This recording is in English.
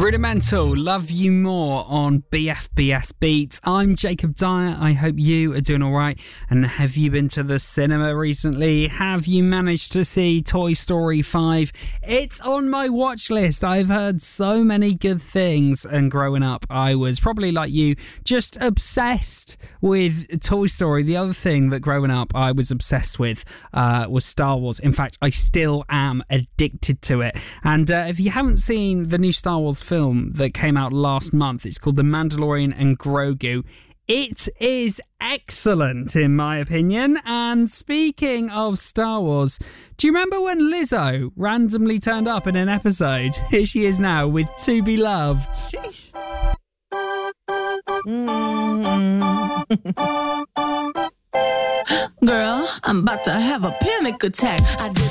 Rudimental, Love You More on BFBS Beats. I'm Jacob Dyer. I hope you are doing all right. And have you been to the cinema recently? Have you managed to see Toy Story 5? It's on my watch list. I've heard so many good things. And growing up, I was probably like you, just obsessed with Toy Story. The other thing that growing up I was obsessed with was Star Wars. In fact, I still am addicted to it. And if you haven't seen the new Star Wars film that came out last month, it's called The Mandalorian and Grogu. It is excellent, in my opinion. And speaking of Star Wars, do you remember when Lizzo randomly turned up in an episode? Here she is now with To Be Loved. Sheesh. Girl, I'm about to have a panic attack. I did